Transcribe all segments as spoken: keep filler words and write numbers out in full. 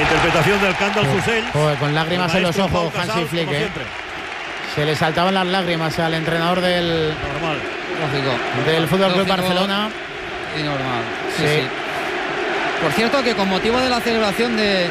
Interpretación del Kendall Hussein. Con lágrimas en los ojos, Hansi Flick. ¿eh? Se le saltaban las lágrimas al entrenador del, normal. Lógico. del Fútbol Club Lógico Barcelona. Y normal. Sí, sí. sí. Por cierto, que con motivo de la celebración de.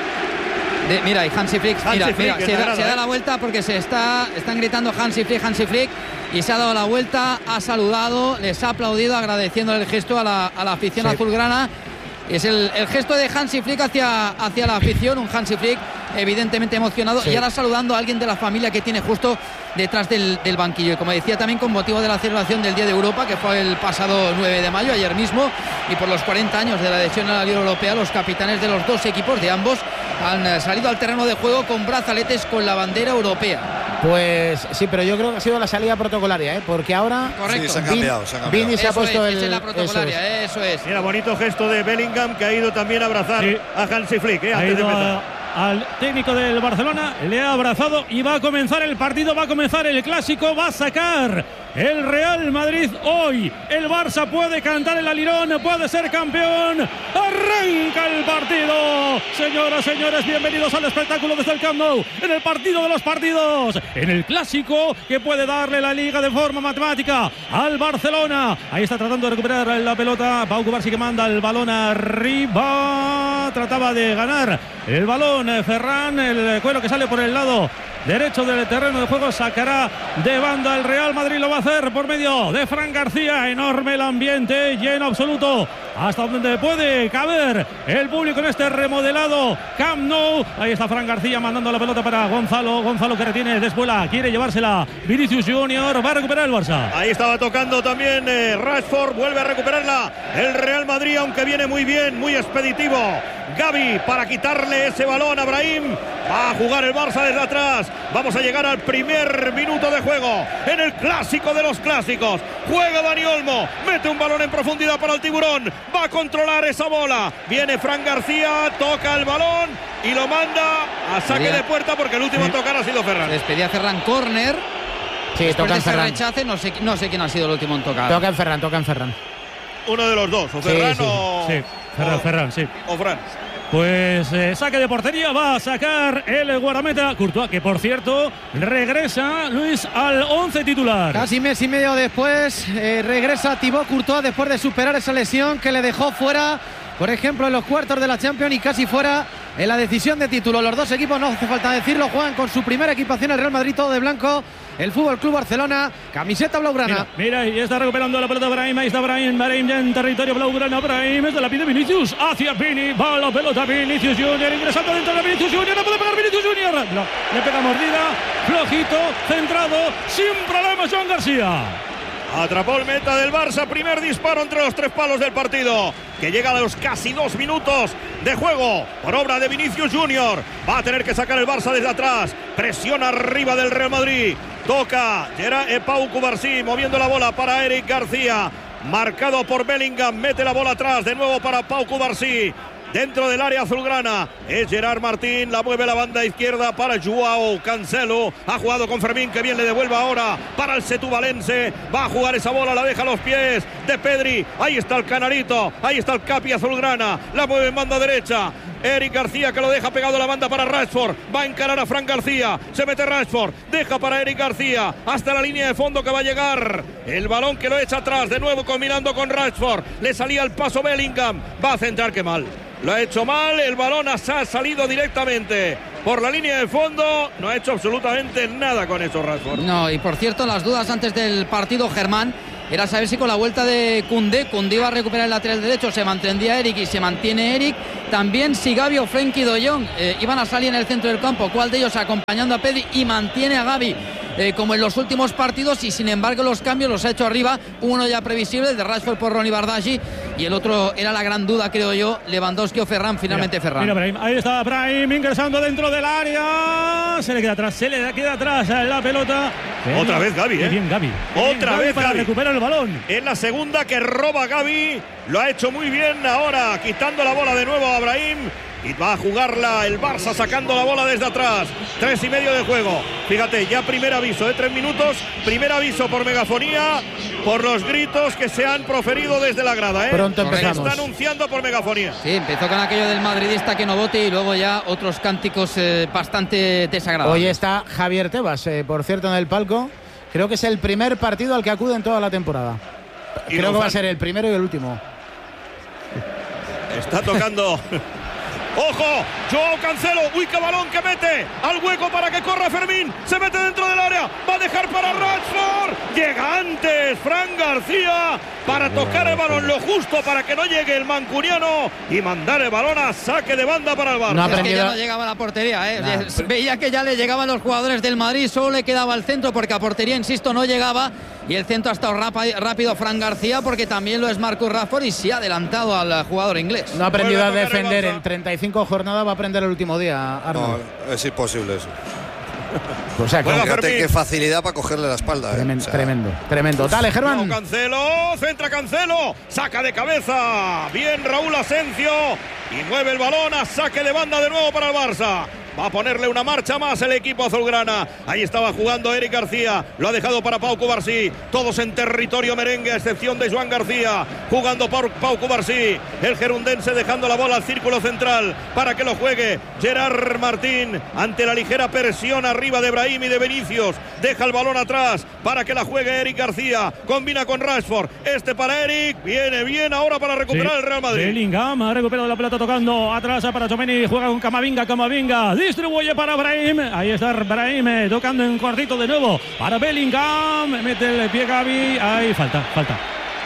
de mira, y Hansi Flick, Hansi mira, Flick, mira se, da, agrada, se da ¿eh? la vuelta porque se está están gritando Hansi Flick, Hansi Flick, y se ha dado la vuelta, ha saludado, les ha aplaudido agradeciéndole el gesto a la, a la afición Sí. azulgrana. Es el, el gesto de Hansi Flick hacia, hacia la afición, un Hansi Flick evidentemente emocionado, sí. y ahora saludando a alguien de la familia que tiene justo detrás del, del banquillo. Y como decía, también con motivo de la celebración del Día de Europa, que fue el pasado nueve de mayo, ayer mismo, y por los cuarenta años de la adhesión a la Liga Europea, los capitanes de los dos equipos, de ambos, han salido al terreno de juego con brazaletes con la bandera europea. Pues sí, pero yo creo que ha sido la salida protocolaria, ¿eh? Porque ahora Correcto. Sí, se ha cambiado, se ha cambiado. Vini se ha Eso puesto es, el. esa es la eso protocolaria, eso es. Mira, bonito gesto de Bellingham, que ha ido también a abrazar Sí. a Hansi Flick, ¿eh? Ha Antes de ido empezar. a- al técnico del Barcelona, le ha abrazado y va a comenzar el partido, va a comenzar el clásico, va a sacar el Real Madrid hoy. El Barça puede cantar el alirón, puede ser campeón. Arranca el partido. Señoras, señores, bienvenidos al espectáculo desde el Camp Nou, en el partido de los partidos, en el clásico que puede darle la Liga de forma matemática al Barcelona. Ahí está tratando de recuperar la pelota Pau Cubarsí, que manda el balón arriba. Trataba de ganar el balón Ferran, el cuero que sale por el lado derecho del terreno de juego, sacará de banda el Real Madrid, lo va a hacer por medio de Fran García. Enorme el ambiente, lleno absoluto, hasta donde puede caber el público en este remodelado Camp Nou. Ahí está Fran García mandando la pelota para Gonzalo, Gonzalo que retiene de espuela, quiere llevársela Vinicius Junior, va a recuperar el Barça. Ahí estaba tocando también eh, Rashford, vuelve a recuperarla el Real Madrid, aunque viene muy bien, muy expeditivo. Gavi para quitarle ese balón a Brahim. Va a jugar el Barça desde atrás. Vamos a llegar al primer minuto de juego en el clásico de los clásicos. Juega Dani Olmo, mete un balón en profundidad para el Tiburón. Va a controlar esa bola. Viene Fran García, toca el balón y lo manda a saque de puerta, porque el último en tocar ha sido Ferran. Despedía Ferran, córner. Sí, Después toca de en ese Ferran. rechace, no sé, no sé quién ha sido el último en tocar. Toca en Ferran, toca en Ferran. Uno de los dos, o Sí, Ferran sí, o... Sí, Ferran, o- Ferran, sí. o Fran. Pues eh, saque de portería, va a sacar el guardameta Courtois, que por cierto regresa Luis al once titular. Casi mes y medio después eh, regresa Thibaut Courtois después de superar esa lesión que le dejó fuera, por ejemplo, en los cuartos de la Champions y casi fuera en la decisión de título. Los dos equipos, no hace falta decirlo, juegan con su primera equipación, el Real Madrid todo de blanco, el Fútbol Club Barcelona camiseta blaugrana. Mira, mira, y está recuperando la pelota Brahim, ahí está Brahim, Brahim ya en territorio blaugrana, Brahim, es de la pide Vinicius, hacia Vini, va la pelota Vinicius Junior, ingresando dentro de Vinicius Junior, no puede pegar Vinicius Junior, no, le pega mordida, flojito, centrado, sin problemas Joan García. Atrapó el meta del Barça, primer disparo entre los tres palos del partido, que llega a los casi dos minutos de juego por obra de Vinicius Junior. Va a tener que sacar el Barça desde atrás, presión arriba del Real Madrid, toca Gerard eh, Pau Cubarsí moviendo la bola para Eric García, marcado por Bellingham, mete la bola atrás de nuevo para Pau Cubarsí. Dentro del área azulgrana es Gerard Martín, la mueve la banda izquierda para Joao Cancelo, ha jugado con Fermín, que bien le devuelve ahora para el setubalense, va a jugar esa bola, la deja a los pies de Pedri, ahí está el Canarito, ahí está el Capi azulgrana, la mueve en banda derecha, Eric García, que lo deja pegado a la banda para Rashford, va a encarar a Fran García, se mete Rashford, deja para Eric García, hasta la línea de fondo que va a llegar, el balón que lo echa atrás, de nuevo combinando con Rashford, le salía el paso Bellingham, va a centrar, que mal. Lo ha hecho mal, el balón ha salido directamente por la línea de fondo, no ha hecho absolutamente nada con eso Rashford. No, y por cierto, las dudas antes del partido, Germán, era saber si con la vuelta de Koundé, Koundé iba a recuperar el lateral derecho, se mantendría Eric y se mantiene Eric. También si Gavi o Frenkie de Jong eh, iban a salir en el centro del campo, cuál de ellos acompañando a Pedri, y mantiene a Gavi eh, como en los últimos partidos, y sin embargo los cambios los ha hecho arriba, uno ya previsible, el de Rashford por Ronny Bardghji, y el otro era la gran duda, creo yo, Lewandowski o Ferran, finalmente Mira, Ferran. mira Brahim, ahí está Brahim ingresando dentro del área, se le queda atrás, se le queda atrás la pelota. Otra vez Gavi, Qué ¿eh? bien Gavi. Qué Otra bien Gavi vez para Gavi. recuperar el balón. Es la segunda que roba Gavi Lo ha hecho muy bien ahora, quitando la bola de nuevo a Brahim. Y va a jugarla el Barça sacando la bola desde atrás. Tres y medio de juego. Fíjate, ya primer aviso de tres minutos. Primer aviso por megafonía, por los gritos que se han proferido desde la grada, ¿eh? Pronto empezamos. Se está anunciando por megafonía. Sí, empezó con aquello del madridista que no vote y luego ya otros cánticos eh, bastante desagradables. Hoy está Javier Tebas, eh, por cierto, en el palco. Creo que es el primer partido al que acude en toda la temporada. Y Creo que va a Lozano. ser el primero y el último. Está tocando. ¡Ojo! Joao Cancelo. ¡Uy, qué balón que mete! Al hueco para que corra Fermín. Se mete dentro del área. Va a dejar para Rashford. Llega antes Fran García para tocar el balón lo justo para que no llegue el mancuniano y mandar el balón a saque de banda para el Barça. No ha Es que aprendido- ya no llegaba a la portería, ¿eh? Nah. Veía que ya le llegaban los jugadores del Madrid, solo le quedaba el centro porque a portería, insisto, no llegaba. Y el centro ha estado rapa- rápido Fran García porque también lo es Marcus Rashford y se ha adelantado al jugador inglés. No ha aprendido a Vuelve a tocar el defender Barça. en treinta y cinco jornadas, va a aprender el último día, Arnold. No, es imposible eso. O sea, que- Juega Fíjate Fermín. qué facilidad para cogerle la espalda. ¿eh? Tremen- O sea, tremendo, tremendo. Dale, Joao Germán. Cancelo, centra Cancelo, saca de cabeza. Bien Raúl Asencio y mueve el balón a saque de banda de nuevo para el Barça. Va a ponerle una marcha más el equipo azulgrana. Ahí estaba jugando Eric García. Lo ha dejado para Pau Cubarsí. Todos en territorio merengue, a excepción de Joan García. Jugando por Pau Cubarsí. El gerundense dejando la bola al círculo central para que lo juegue Gerard Martín. Ante la ligera presión arriba de Brahim y de Vinicius. Deja el balón atrás para que la juegue Eric García. Combina con Rashford. Este para Eric. Viene bien ahora para recuperar Sí. el Real Madrid. Bellingham ha recuperado la pelota tocando atrás para Tchouaméni, juega con Camavinga, Camavinga distribuye para Brahim, ahí está Brahim eh, tocando en cortito de nuevo para Bellingham, mete el pie Gavi, ahí falta, falta.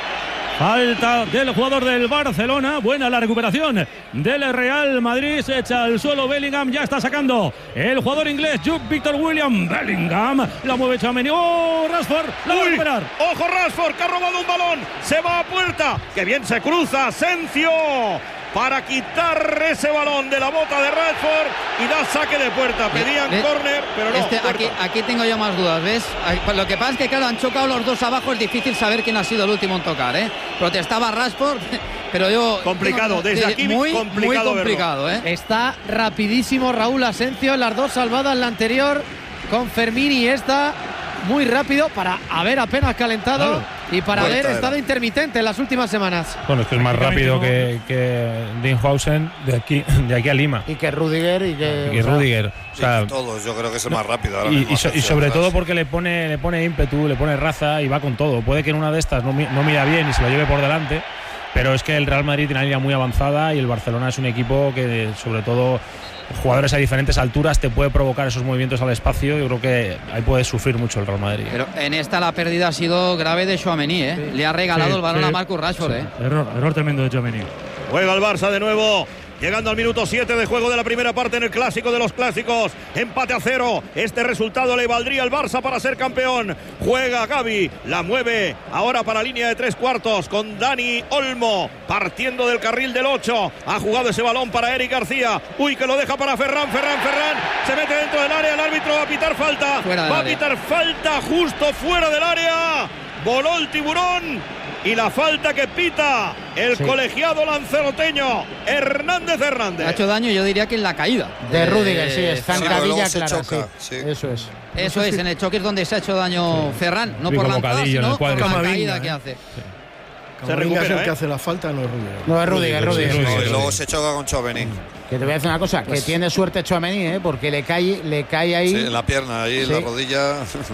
Falta del jugador del Barcelona. Buena la recuperación del Real Madrid. Se echa al suelo Bellingham. Ya está sacando el jugador inglés Jude Victor William. Bellingham la mueve Tchouaméni. ¡Oh! Rashford la va a Uy, recuperar. ojo Rashford que ha robado un balón, se va a puerta, que bien se cruza Asencio para quitar ese balón de la bota de Rashford y da saque de puerta. Pedían ¿Ves? córner, pero no. Este, puerta. aquí, aquí tengo yo más dudas, ¿ves? Pues lo que pasa es que, claro, han chocado los dos abajo. Es difícil saber quién ha sido el último en tocar, ¿eh? Protestaba Rashford, pero yo... Complicado, desde sí, aquí muy complicado muy complicado, ¿eh? Está rapidísimo Raúl Asencio en las dos salvadas, la anterior con Fermín y esta muy rápido para haber apenas calentado Claro. y para Vuelta haber era. estado intermitente en las últimas semanas. Bueno, es que es más rápido que, que Dinhausen de aquí, de aquí a Lima. Y que Rudiger y que. Y o sea, Rudiger. O Sí, sea, todos, yo creo que es el más rápido ahora y, mismo, y so- y hacia sobre atrás. todo porque le pone, le pone ímpetu, le pone raza y va con todo. Puede que en una de estas no, mi- no mira bien y se lo lleve por delante, pero es que el Real Madrid tiene una línea muy avanzada y el Barcelona es un equipo que, sobre todo, jugadores a diferentes alturas te puede provocar esos movimientos al espacio. Yo creo que ahí puede sufrir mucho el Real Madrid. Pero en esta la pérdida ha sido grave de Tchouaméni, ¿eh? Le ha regalado Sí, el balón sí. a Marcus Rashford, ¿eh? Error, error tremendo de Tchouaméni. Juega el Barça de nuevo. Llegando al minuto siete de juego de la primera parte en el clásico de los clásicos. Empate a cero. Este resultado le valdría al Barça para ser campeón. Juega Gavi. La mueve ahora para línea de tres cuartos con Dani Olmo. Partiendo del carril del ocho. Ha jugado ese balón para Eric García. Uy, que lo deja para Ferran. Ferran, Ferran. Se mete dentro del área. El árbitro va a pitar falta. Fuera del Va a área. pitar falta justo fuera del área. Voló el tiburón. Y la falta que pita el Sí. colegiado lanzaroteño Hernández Hernández. Le ha hecho daño, yo diría que en la caída. De Eh, Rudiger, sí, sí, pero zancadilla luego se clara. choca, Sí. sí. Eso es. Eso es, en el choque es donde se ha hecho daño Ferran, no Sí, por la como entrada, bocadillo en sino el por la cuadro. Camavinga, caída ¿eh? que hace. Se Camavinga es recupera, el que ¿eh? hace la falta, no es Rudiger. No, es Rudiger, Rudiger. Rudiger, No, y Rudiger. luego se choca con Tchouaméni. Que te voy a decir una cosa, Pues- que tiene suerte Tchouaméni, ¿eh? Porque le cae, le cae ahí. Sí, en la pierna, ahí en Sí. la rodilla.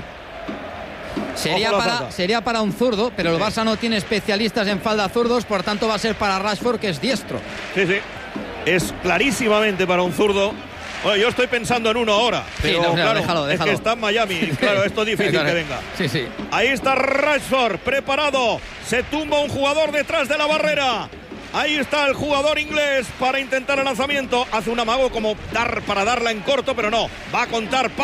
Sería Ojo la para, falta. sería para un zurdo, pero el Barça no tiene especialistas en falda zurdos, por tanto va a ser para Rashford, que es diestro. Sí, sí. Es clarísimamente para un zurdo. Bueno, yo estoy pensando en uno ahora, pero no, no, claro, déjalo, déjalo. es que está en Miami. Claro, esto es difícil que venga. Sí, sí. Ahí está Rashford, preparado. Se tumba un jugador detrás de la barrera. Ahí está el jugador inglés para intentar el lanzamiento. Hace un amago como dar para darla en corto, pero no. Va a contar